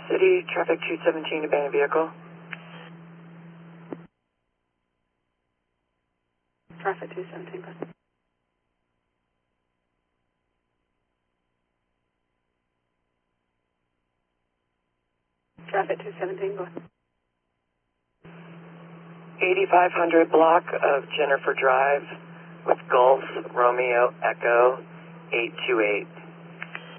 City, traffic 217, abandoned vehicle. Traffic 217, go ahead. Traffic 217, go ahead. 8500 block of Jennifer Drive with Gulf Romeo Echo 828.